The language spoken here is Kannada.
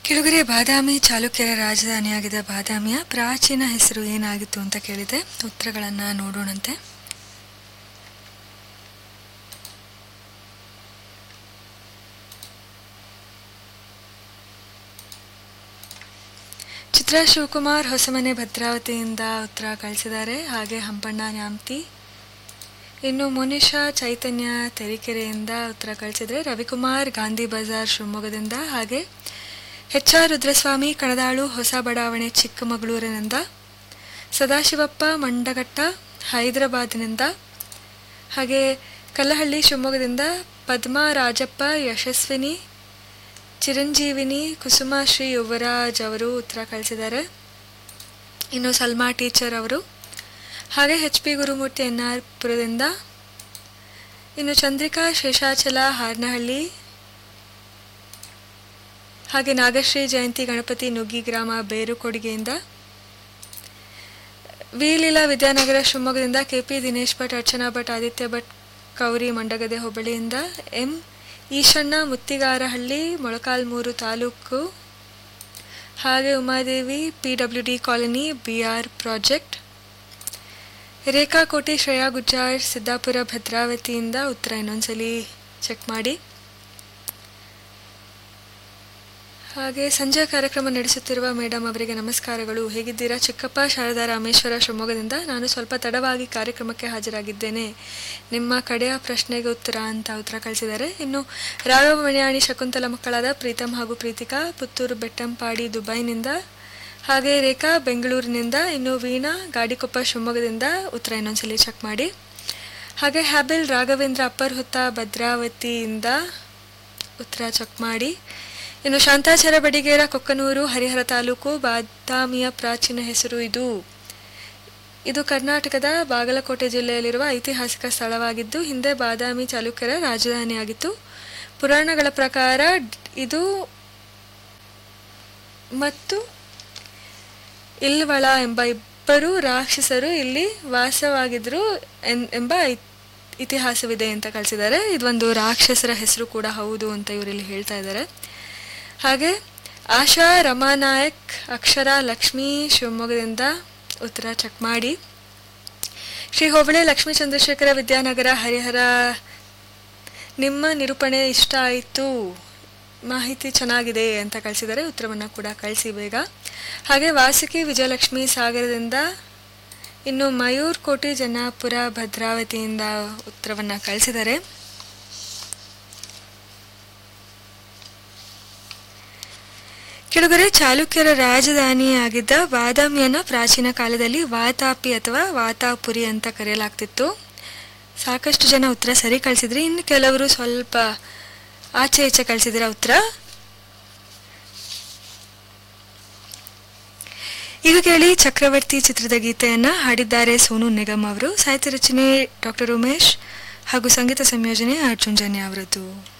ಕೆಳಗರೆ ಬಾದಾಮಿ ಚಾಲುಕ್ಯರ ರಾಜಧಾನಿಯಾಗಿದ್ದ ಬಾದಾಮಿಯ ಪ್ರಾಚೀನ ಹೆಸರು ಏನಾಗಿತ್ತು ಅಂತ ಕೇಳಿದೆ. ಉತ್ತರಗಳನ್ನು ನೋಡೋಣಂತೆ. ಚಿತ್ರಾ ಶಿವಕುಮಾರ್ ಹೊಸಮನೆ ಭದ್ರಾವತಿಯಿಂದ ಉತ್ತರ ಕಳಿಸಿದ್ದಾರೆ. ಹಾಗೆ ಹಂಪಣ್ಣ ನ್ಯಾಮ್ತಿ. ಇನ್ನು ಮೋನಿಶಾ ಚೈತನ್ಯ ತರೀಕೆರೆಯಿಂದ ಉತ್ತರ ಕಳಿಸಿದರೆ, ರವಿಕುಮಾರ್ ಗಾಂಧಿ ಬಜಾರ್ ಶಿವಮೊಗ್ಗದಿಂದ, ಹಾಗೆ HR ರುದ್ರಸ್ವಾಮಿ ಕಣದಾಳು ಹೊಸ ಬಡಾವಣೆ ಚಿಕ್ಕಮಗಳೂರಿನಿಂದ, ಸದಾಶಿವಪ್ಪ ಮಂಡಗಟ್ಟ ಹೈದರಾಬಾದಿನಿಂದ, ಹಾಗೆ ಕಲ್ಲಹಳ್ಳಿ ಶಿವಮೊಗ್ಗದಿಂದ ಪದ್ಮಾ ರಾಜಪ್ಪ ಯಶಸ್ವಿನಿ ಚಿರಂಜೀವಿನಿ ಕುಸುಮಾಶ್ರೀ ಯುವರಾಜ್ ಅವರು ಉತ್ತರ ಕಳಿಸಿದ್ದಾರೆ. ಇನ್ನು ಸಲ್ಮಾ ಟೀಚರ್ ಅವರು, ಹಾಗೆ HP ಗುರುಮೂರ್ತಿ NR ಪುರದಿಂದ, ಇನ್ನು ಚಂದ್ರಿಕಾ ಶೇಷಾಚಲ ಹಾರನಹಳ್ಳಿ, ಹಾಗೆ ನಾಗಶ್ರೀ ಜಯಂತಿ ಗಣಪತಿ ನುಗ್ಗಿ ಗ್ರಾಮ ಬೇರುಕೊಡುಗೆಯಿಂದ, ವಿಲೀಲಾ ವಿದ್ಯಾನಗರ ಶಿವಮೊಗ್ಗದಿಂದ, KP ದಿನೇಶ್ ಭಟ್ ಅರ್ಚನಾ ಭಟ್ ಆದಿತ್ಯ ಭಟ್ ಕೌರಿ ಮಂಡಗದೆ ಹೋಬಳಿಯಿಂದ, M ಈಶಣ್ಣ ಮುತ್ತಿಗಾರಹಳ್ಳಿ ಮೊಳಕಾಲ್ಮೂರು ತಾಲೂಕು, ಹಾಗೆ Umadevi PWD colony BR project, ರೇಖಾ ಕೋಟಿ ಶ್ರೇಯಾ ಗುಜ್ಜಾರ್ ಸಿದ್ದಾಪುರ ಭದ್ರಾವತಿಯಿಂದ. ಉತ್ತರ ಇನ್ನೊಂದ್ಸಲಿ ಚೆಕ್ ಮಾಡಿ. ಹಾಗೆ ಸಂಜೆ ಕಾರ್ಯಕ್ರಮ ನಡೆಸುತ್ತಿರುವ ಮೇಡಮ್ ಅವರಿಗೆ ನಮಸ್ಕಾರಗಳು, ಹೇಗಿದ್ದೀರಾ? ಚಿಕ್ಕಪ್ಪ ಶಾರದಾ ರಾಮೇಶ್ವರ ಶಿವಮೊಗ್ಗದಿಂದ, ನಾನು ಸ್ವಲ್ಪ ತಡವಾಗಿ ಕಾರ್ಯಕ್ರಮಕ್ಕೆ ಹಾಜರಾಗಿದ್ದೇನೆ, ನಿಮ್ಮ ಕಡೆಯ ಪ್ರಶ್ನೆಗೆ ಉತ್ತರ ಅಂತ ಉತ್ತರ ಕಳಿಸಿದ್ದಾರೆ. ಇನ್ನು ರಾಘವ ಮಣಿಯಾಣಿ ಶಕುಂತಲ ಮಕ್ಕಳಾದ ಪ್ರೀತಮ್ ಹಾಗೂ ಪ್ರೀತಿಕಾ ಪುತ್ತೂರು ಬೆಟ್ಟಂಪಾಡಿ ದುಬೈನಿಂದ, ಹಾಗೆ ರೇಖಾ ಬೆಂಗಳೂರಿನಿಂದ, ಇನ್ನು ವೀಣಾ ಗಾಡಿಕೊಪ್ಪ ಶಿವಮೊಗ್ಗದಿಂದ. ಉತ್ತರ ಇನ್ನೊಂದ್ಸಲಿ ಚೆಕ್ ಮಾಡಿ. ಹಾಗೆ ಹ್ಯಾಬಿಲ್ ರಾಘವೇಂದ್ರ ಅಪ್ಪರ್ ಹುತ್ತ ಭದ್ರಾವತಿಯಿಂದ. ಉತ್ತರ ಚೆಕ್ ಮಾಡಿ. ಇನ್ನು ಶಾಂತಾಚಾರ ಬಡಿಗೇರ ಕೊಕ್ಕನೂರು ಹರಿಹರ ತಾಲೂಕು, ಬಾದಾಮಿಯ ಪ್ರಾಚೀನ ಹೆಸರು ಇದು ಕರ್ನಾಟಕದ ಬಾಗಲಕೋಟೆ ಜಿಲ್ಲೆಯಲ್ಲಿರುವ ಐತಿಹಾಸಿಕ ಸ್ಥಳವಾಗಿದ್ದು ಹಿಂದೆ ಬಾದಾಮಿ ಚಾಲುಕ್ಯರ ರಾಜಧಾನಿಯಾಗಿತ್ತು. ಪುರಾಣಗಳ ಪ್ರಕಾರ ಇದು ಮತ್ತು ಇಲ್ವಳ ಎಂಬ ಇಬ್ಬರು ರಾಕ್ಷಸರು ಇಲ್ಲಿ ವಾಸವಾಗಿದ್ರು ಎಂಬ ಇತಿಹಾಸವಿದೆ ಅಂತ ಕಳಿಸಿದ್ದಾರೆ. ಇದೊಂದು ರಾಕ್ಷಸರ ಹೆಸರು ಕೂಡ ಹೌದು ಅಂತ ಇವರಲ್ಲಿ ಹೇಳ್ತಾ ಇದ್ದಾರೆ. ಹಾಗೆ ಆಶಾ ರಮಾನಾಯಕ್ ಅಕ್ಷರ ಲಕ್ಷ್ಮೀ ಶಿವಮೊಗ್ಗದಿಂದ. ಉತ್ತರ ಚೆಕ್ ಮಾಡಿ. ಶ್ರೀ ಹೋಬಳೆ ಲಕ್ಷ್ಮೀ ಚಂದ್ರಶೇಖರ ವಿದ್ಯಾನಗರ ಹರಿಹರ, ನಿಮ್ಮ ನಿರೂಪಣೆ ಇಷ್ಟ ಆಯಿತು, ಮಾಹಿತಿ ಚೆನ್ನಾಗಿದೆ ಅಂತ ಕಳಿಸಿದ್ದಾರೆ. ಉತ್ತರವನ್ನು ಕೂಡ ಕಳಿಸಿ ಬೇಗ. ಹಾಗೆ ವಾಸುಕಿ ವಿಜಯಲಕ್ಷ್ಮಿ ಸಾಗರದಿಂದ, ಇನ್ನು ಮಯೂರ್ ಕೋಟಿ ಜನ್ನಾಪುರ ಭದ್ರಾವತಿಯಿಂದ ಉತ್ತರವನ್ನು ಕಳಿಸಿದ್ದಾರೆ. ಕೆಳಗರೆ ಚಾಲುಕ್ಯರ ರಾಜಧಾನಿಯಾಗಿದ್ದ ಬಾದಾಮಿಯನ್ನು ಪ್ರಾಚೀನ ಕಾಲದಲ್ಲಿ ವಾತಾಪಿ ಅಥವಾ ವಾತಾಪುರಿ ಅಂತ ಕರೆಯಲಾಗ್ತಿತ್ತು. ಸಾಕಷ್ಟು ಜನ ಉತ್ತರ ಸರಿ ಕಳಿಸಿದ್ರಿ, ಇನ್ನು ಕೆಲವರು ಸ್ವಲ್ಪ ಆಚೆ ಈಚೆ ಕಳಿಸಿದಿರ ಉತ್ತರ. ಈಗ ಕೇಳಿ ಚಕ್ರವರ್ತಿ ಚಿತ್ರದ ಗೀತೆಯನ್ನು ಹಾಡಿದ್ದಾರೆ ಸೋನು ನಿಗಮ್ ಅವರು. ಸಾಹಿತ್ಯ ರಚನೆ ಡಾಕ್ಟರ್ ಉಮೇಶ್ ಹಾಗೂ ಸಂಗೀತ ಸಂಯೋಜನೆ ಅರ್ಜುನ್ ಜನ್ಯ ಅವರದ್ದು.